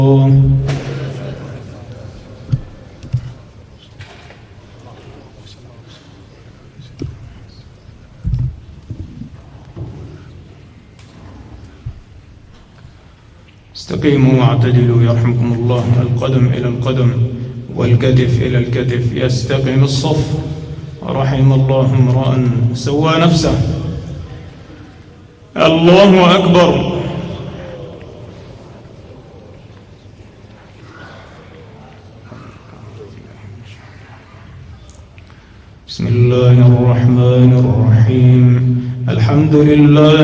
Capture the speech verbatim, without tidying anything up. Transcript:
استقيموا واعتدلوا يرحمكم الله. القدم إلى القدم والكتف إلى الكتف، يستقيم الصف. رحم الله امرأ سوى نفسه. الله أكبر. بسم الله الرحمن الرحيم. الحمد لله